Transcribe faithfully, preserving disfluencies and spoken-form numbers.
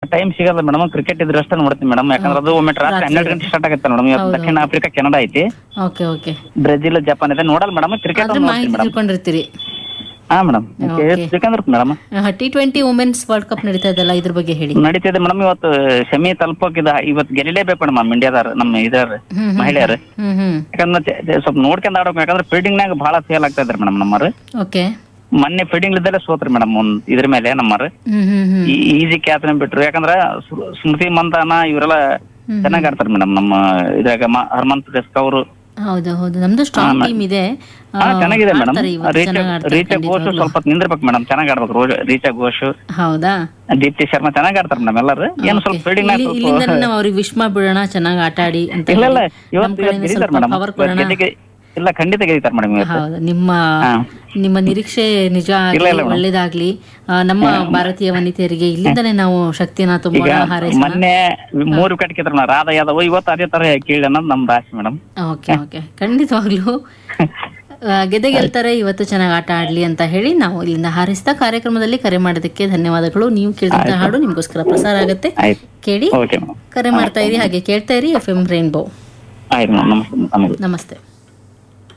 Time ಸಿಗಲ್ಲ madam, cricket ಇದ್ರೆ ಅಷ್ಟೇ ನೋಡ್ತೀನಿ ಮೇಡಮ್. ಯಾಕಂದ್ರೆ ಅದು ಒಮ್ಮೆ ರಾತ್ರಿ ಹನ್ನೆರಡು ಗಂಟೆ ಸ್ಟಾರ್ಟ್ ಆಗುತ್ತೆ ಮೇಡಮ್. ಇವತ್ತು ದಕ್ಷಿಣ ಆಫ್ರಿಕಾ ಕೆನಡಾ ಐತಿ, ಓಕೆ ಓಕೆ. ಬ್ರೆಜಿಲ್ ಜಪಾನ್ ಇದೆ, ನೋಡಲ್ಲ ಮೇಡಮ್. ಕ್ರಿಕೆಟ್ ಆದ್ರೆ ಮಾಹಿತಿ ತಿಳ್ಕೊಂಡಿರ್ತೀರಿ. ಹಾ ಮೇಡಮ್, ಬೇಕಂದ್ರೆ madam T twenty women's world cup ನಡೀತಾ ಇದೆಲ್ಲ, ಇದ್ರ ಬಗ್ಗೆ ಹೇಳಿ. ನಡೀತಿದೆ ಮೇಡಮ್. ಇವತ್ತು ಸೆಮಿ ತಲುಪೋಕಿದ, ಇವತ್ತು ಗೆಲ್ಲಲೇಬೇಕು ಮೇಡಮ್ ಇಂಡಿಯಾದಾರ, ನಮ್ಮ ಇದಾರ ಮಹಿಳೆಯರು. ಯಾಕಂದ್ರೆ ಸ್ವಲ್ಪ ನೋಡ್ಕೊಂಡ್ ಆಡೋಕೆ, ಯಾಕಂದ್ರೆ ಫೀಲ್ಡಿಂಗ್ ನಾಗ ಬಹಳ ಫೇಲ್ ಆಗ್ತಾ ಇದಾರೆ ಮೇಡಮ್ ನಮ್ಮರು. ಓಕೆ. ಮೊನ್ನೆ ಫೀಲ್ಡಿಂಗ್ ಇದ್ದಲ್ಲೇ ಸೋತ್ರಿ ಮೇಡಮ್ ಇದ್ರ ಮೇಲೆ ನಮ್ಮರು. ಈಸಿ ಕ್ಯಾಪ್ಟನ್ ಬಿಟ್ರು, ಯಾಕಂದ್ರ ಸ್ಮೃತಿ ಮಂದಾನ ಇವರೆಲ್ಲ ಚೆನ್ನಾಗ್ ಆಡ್ತಾರೆ ಮೇಡಮ್. ನಮ್ಮ ಇದ್ರಾಗ ಹರ್ಮನ್ ಪ್ರೀತ್ ಅವರು. ಹೌದು ಹೌದು, ನಮ್ದು ಸ್ಟ್ರಾಂಗ್ ಟೀಮ್ ಇದೆ. ಚೆನ್ನಾಗಿದೆ ಮೇಡಮ್. ರೀಚಾ ಘೋಷ್ ಸ್ವಲ್ಪ ನಿಂದಿರ್ಬೇಕು ಮೇಡಮ್, ಚೆನ್ನಾಗ್ ಆಡ್ಬೇಕು. ರೀಚಾ ಘೋಷ್, ಹೌದಾ, ದೀಪ್ತಿ ಶರ್ಮಾ ಚೆನ್ನಾಗ್ ಆಡ್ತಾರೆ ಮೇಡಮ್ ಎಲ್ಲರೂ. ಏನು ಸ್ವಲ್ಪ ಫೀಲ್ಡಿಂಗ್ ನಾವು ಅವ್ರಿಗೆ ವಿಶ್ ಮಾಡ್ಬಿಡೋಣ, ಚೆನ್ನಾಗಿ ಆಟ ಆಡಿ ಅಂತ. ಇಲ್ಲ ಇಲ್ಲ, ಇವತ್ತು ಗೆಲ್ಲಿದ್ದಾರೆ ಮೇಡಮ್. ಇಲ್ಲ, ಖಂಡಿತ ಗೆಲ್ತಾರೆ ಮೇಡಮ್. ಹೌದು, ನಿಮ್ಮ ನಿಮ್ಮ ನಿರೀಕ್ಷೆ ನಿಜ ಒಳ್ಳೇದಾಗ್ಲಿ. ನಮ್ಮ ಭಾರತೀಯ ವನಿತೆಯರಿಗೆ ಇಲ್ಲಿಂದನೇ ನಾವು ಶಕ್ತಿನ ತುಂಬೋಣ. ಮೊನ್ನೆ ಮೂರು ವಿಕೆಟ್ ಕಿತ್ರ ರಾಧಾ ಯಾದವ್, ಇವತ್ತು ಅದೇ ತರ ಕೀಳಿ ಅನ್ನೋದು ನಮ್ದು ಆಸೆ ಮೇಡಮ್. ಓಕೆ ಓಕೆ, ಖಂಡಿತವಾಗ್ಲೂ ಗೆದ್ದೆ ಗೆಲ್ತಾರೆ. ಇವತ್ತು ಚೆನ್ನಾಗಿ ಆಟ ಆಡ್ಲಿ ಅಂತ ಹೇಳಿ ನಾವು ಇಲ್ಲಿಂದ ಹಾರೈಸಿದ ಕಾರ್ಯಕ್ರಮದಲ್ಲಿ ಕರೆ ಮಾಡೋದಕ್ಕೆ ಧನ್ಯವಾದಗಳು. ನೀವು ಕೇಳಿದಂತ ಹಾಡು ನಿಮ್ಗೋಸ್ಕರ ಪ್ರಸಾರ ಆಗುತ್ತೆ, ಕೇಳಿ. ಕರೆ ಮಾಡ್ತಾ ಇರಿ, ಹಾಗೆ ಕೇಳ್ತಾ ಇರಿ ಎಫ್ ಎಂ ರೈನ್ಬೋ. ನಮಸ್ತೆ. ನಮಸ್ತೆ.